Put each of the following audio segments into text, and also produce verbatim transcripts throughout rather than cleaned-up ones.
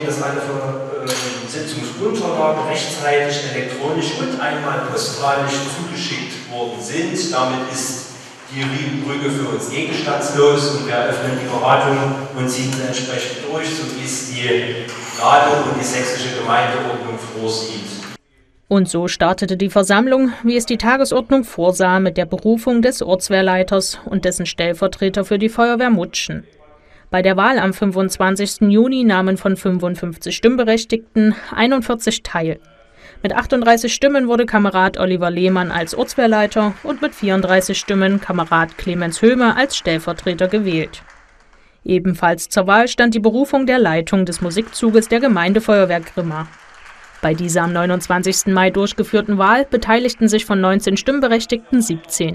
Dass alle äh, Sitzungsunterlagen rechtzeitig elektronisch und einmal postalisch zugeschickt worden sind. Damit ist die Riedenbrücke für uns gegenstandslos und wir eröffnen die Beratung und ziehen sie entsprechend durch, so wie es die Rade und die sächsische Gemeindeordnung vorsieht. Und so startete die Versammlung, wie es die Tagesordnung vorsah, mit der Berufung des Ortswehrleiters und dessen Stellvertreter für die Feuerwehr Mutschen. Bei der Wahl am fünfundzwanzigsten Juni nahmen von fünfundfünfzig Stimmberechtigten einundvierzig teil. Mit achtunddreißig Stimmen wurde Kamerad Oliver Lehmann als Ortswehrleiter und mit vierunddreißig Stimmen Kamerad Clemens Höhme als Stellvertreter gewählt. Ebenfalls zur Wahl stand die Berufung der Leitung des Musikzuges der Gemeindefeuerwehr Grimma. Bei dieser am neunundzwanzigsten Mai durchgeführten Wahl beteiligten sich von neunzehn Stimmberechtigten siebzehn.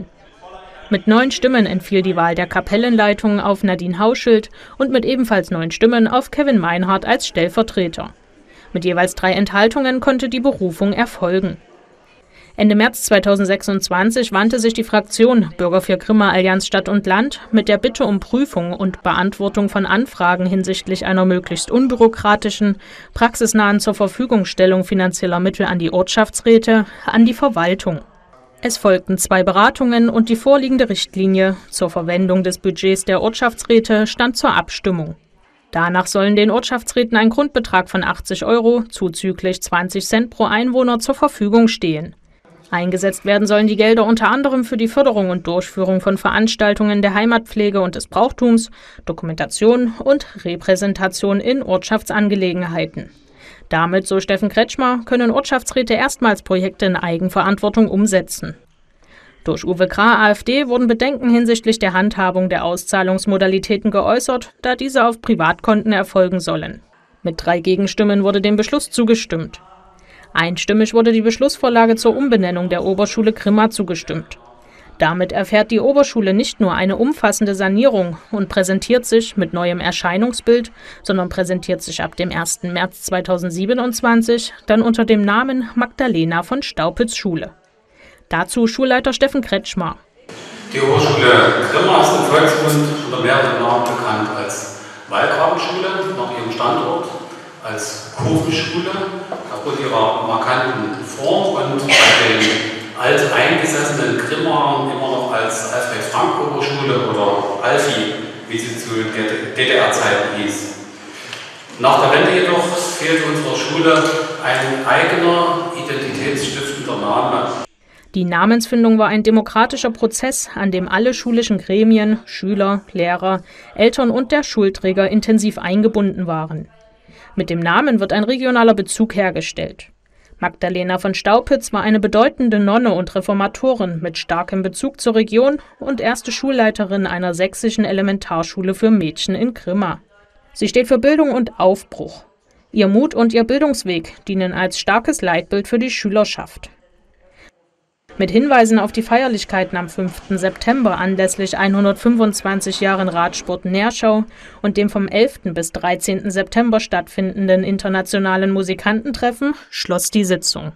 Mit neun Stimmen entfiel die Wahl der Kapellenleitung auf Nadine Hauschild und mit ebenfalls neun Stimmen auf Kevin Meinhardt als Stellvertreter. Mit jeweils drei Enthaltungen konnte die Berufung erfolgen. Ende März zweitausendsechsundzwanzig wandte sich die Fraktion Bürger für Grimma Allianz Stadt und Land mit der Bitte um Prüfung und Beantwortung von Anfragen hinsichtlich einer möglichst unbürokratischen, praxisnahen Zurverfügungstellung finanzieller Mittel an die Ortschaftsräte, an die Verwaltung. Es folgten zwei Beratungen und die vorliegende Richtlinie zur Verwendung des Budgets der Ortschaftsräte stand zur Abstimmung. Danach sollen den Ortschaftsräten ein Grundbetrag von achtzig Euro zuzüglich zwanzig Cent pro Einwohner zur Verfügung stehen. Eingesetzt werden sollen die Gelder unter anderem für die Förderung und Durchführung von Veranstaltungen der Heimatpflege und des Brauchtums, Dokumentation und Repräsentation in Ortschaftsangelegenheiten. Damit, so Steffen Kretschmer, können Ortschaftsräte erstmals Projekte in Eigenverantwortung umsetzen. Durch Uwe Krah, AfD, wurden Bedenken hinsichtlich der Handhabung der Auszahlungsmodalitäten geäußert, da diese auf Privatkonten erfolgen sollen. Mit drei Gegenstimmen wurde dem Beschluss zugestimmt. Einstimmig wurde die Beschlussvorlage zur Umbenennung der Oberschule Grimma zugestimmt. Damit erfährt die Oberschule nicht nur eine umfassende Sanierung und präsentiert sich mit neuem Erscheinungsbild, sondern präsentiert sich ab dem ersten März zweitausendsiebenundzwanzig dann unter dem Namen Magdalena von Staupitz Schule. Dazu Schulleiter Steffen Kretschmer. Die Oberschule Grimma ist im Volksmund unter mehreren Namen bekannt als Wallgrabenschule nach ihrem Standort, als Kurvenschule aufgrund ihrer markanten Form und bei den alteingesessenen Grimma immer noch als Alfred-Frank-Oberschule oder Alfi, wie sie zu D D R-Zeiten hieß. Nach der Wende jedoch fehlt unserer Schule ein eigener, identitätsstiftender Name. Die Namensfindung war ein demokratischer Prozess, an dem alle schulischen Gremien, Schüler, Lehrer, Eltern und der Schulträger intensiv eingebunden waren. Mit dem Namen wird ein regionaler Bezug hergestellt. Magdalena von Staupitz war eine bedeutende Nonne und Reformatorin mit starkem Bezug zur Region und erste Schulleiterin einer sächsischen Elementarschule für Mädchen in Grimma. Sie steht für Bildung und Aufbruch. Ihr Mut und ihr Bildungsweg dienen als starkes Leitbild für die Schülerschaft. Mit Hinweisen auf die Feierlichkeiten am fünften September anlässlich hundertfünfundzwanzig Jahren Radsport Närschau und dem vom elften bis dreizehnten September stattfindenden internationalen Musikantentreffen schloss die Sitzung.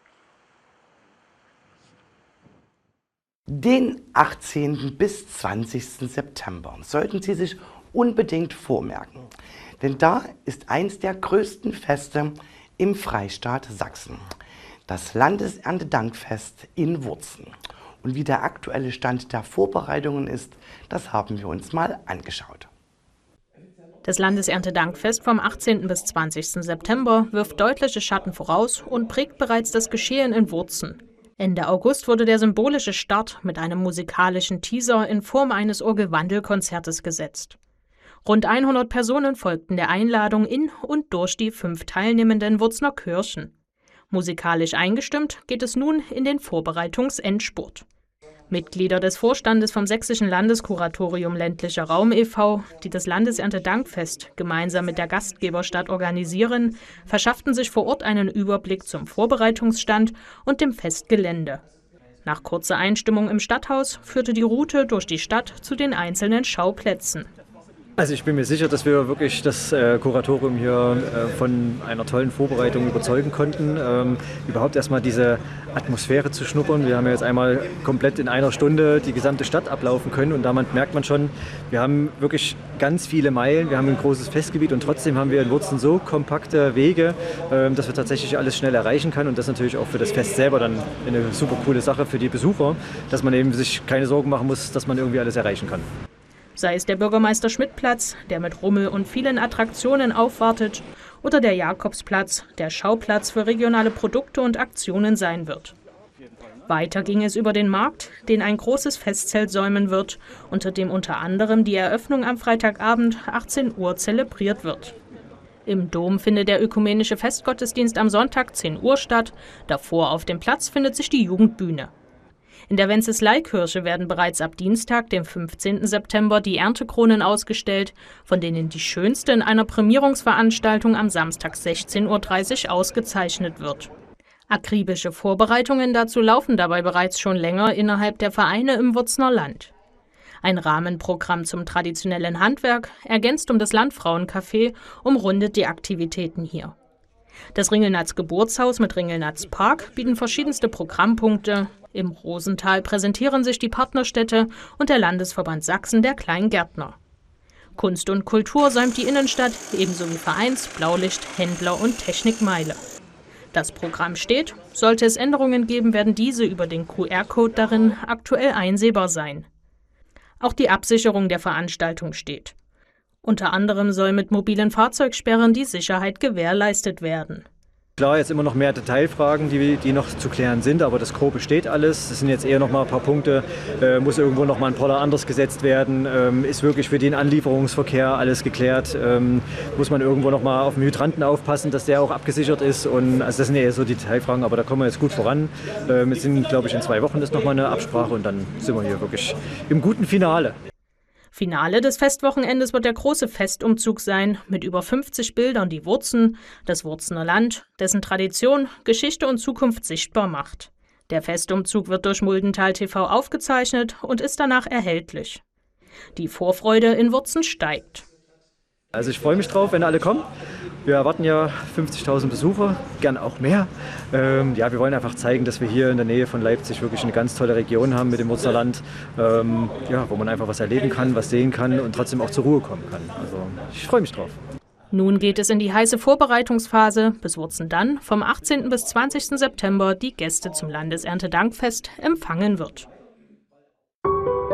Den achtzehnten bis zwanzigsten September sollten Sie sich unbedingt vormerken, denn da ist eins der größten Feste im Freistaat Sachsen. Das Landeserntedankfest in Wurzen. Und wie der aktuelle Stand der Vorbereitungen ist, das haben wir uns mal angeschaut. Das Landeserntedankfest vom achtzehnten bis zwanzigsten September wirft deutliche Schatten voraus und prägt bereits das Geschehen in Wurzen. Ende August wurde der symbolische Start mit einem musikalischen Teaser in Form eines Orgelwandelkonzertes gesetzt. Rund hundert Personen folgten der Einladung in und durch die fünf teilnehmenden Wurzner Kirchen. Musikalisch eingestimmt geht es nun in den Vorbereitungsendspurt. Mitglieder des Vorstandes vom Sächsischen Landeskuratorium Ländlicher Raum e V, die das Landeserntedankfest gemeinsam mit der Gastgeberstadt organisieren, verschafften sich vor Ort einen Überblick zum Vorbereitungsstand und dem Festgelände. Nach kurzer Einstimmung im Stadthaus führte die Route durch die Stadt zu den einzelnen Schauplätzen. Also ich bin mir sicher, dass wir wirklich das äh, Kuratorium hier äh, von einer tollen Vorbereitung überzeugen konnten, ähm, überhaupt erstmal diese Atmosphäre zu schnuppern. Wir haben ja jetzt einmal komplett in einer Stunde die gesamte Stadt ablaufen können und damit merkt man schon, wir haben wirklich ganz viele Meilen, wir haben ein großes Festgebiet und trotzdem haben wir in Wurzen so kompakte Wege, äh, dass wir tatsächlich alles schnell erreichen können und das natürlich auch für das Fest selber dann eine super coole Sache für die Besucher, dass man eben sich keine Sorgen machen muss, dass man irgendwie alles erreichen kann. Sei es der Bürgermeister-Schmidt-Platz, der mit Rummel und vielen Attraktionen aufwartet, oder der Jakobsplatz, der Schauplatz für regionale Produkte und Aktionen sein wird. Weiter ging es über den Markt, den ein großes Festzelt säumen wird, unter dem unter anderem die Eröffnung am Freitagabend achtzehn Uhr zelebriert wird. Im Dom findet der ökumenische Festgottesdienst am Sonntag zehn Uhr statt, davor auf dem Platz findet sich die Jugendbühne. In der Wenceslaikirche werden bereits ab Dienstag, dem fünfzehnten September, die Erntekronen ausgestellt, von denen die schönste in einer Prämierungsveranstaltung am Samstag sechzehn Uhr dreißig ausgezeichnet wird. Akribische Vorbereitungen dazu laufen dabei bereits schon länger innerhalb der Vereine im Wurzener Land. Ein Rahmenprogramm zum traditionellen Handwerk, ergänzt um das Landfrauencafé, umrundet die Aktivitäten hier. Das Ringelnatz Geburtshaus mit Ringelnatz Park bieten verschiedenste Programmpunkte. Im Rosental präsentieren sich die Partnerstädte und der Landesverband Sachsen der Kleingärtner. Kunst und Kultur säumt die Innenstadt, ebenso wie Vereins-, Blaulicht-, Händler- und Technikmeile. Das Programm steht. Sollte es Änderungen geben, werden diese über den Q R-Code darin aktuell einsehbar sein. Auch die Absicherung der Veranstaltung steht. Unter anderem soll mit mobilen Fahrzeugsperren die Sicherheit gewährleistet werden. Klar, jetzt immer noch mehr Detailfragen, die, die noch zu klären sind, aber das Grobe steht alles. Es sind jetzt eher noch mal ein paar Punkte. Äh, muss irgendwo noch mal ein Poller anders gesetzt werden? Ähm, ist wirklich für den Anlieferungsverkehr alles geklärt? Ähm, muss man irgendwo noch mal auf den Hydranten aufpassen, dass der auch abgesichert ist? Und, also das sind eher so die Detailfragen, aber da kommen wir jetzt gut voran. Ähm, jetzt sind, glaube ich, in zwei Wochen ist noch mal eine Absprache und dann sind wir hier wirklich im guten Finale. Finale des Festwochenendes wird der große Festumzug sein, mit über fünfzig Bildern, die Wurzen, das Wurzener Land, dessen Tradition, Geschichte und Zukunft sichtbar macht. Der Festumzug wird durch Muldental T V aufgezeichnet und ist danach erhältlich. Die Vorfreude in Wurzen steigt. Also ich freue mich drauf, wenn alle kommen. Wir erwarten ja fünfzigtausend Besucher, gern auch mehr. Ähm, ja, wir wollen einfach zeigen, dass wir hier in der Nähe von Leipzig wirklich eine ganz tolle Region haben mit dem Wurzener Land, ähm, ja, wo man einfach was erleben kann, was sehen kann und trotzdem auch zur Ruhe kommen kann. Also ich freue mich drauf. Nun geht es in die heiße Vorbereitungsphase, bis Wurzen dann vom achtzehnten bis zwanzigsten September die Gäste zum Landeserntedankfest empfangen wird.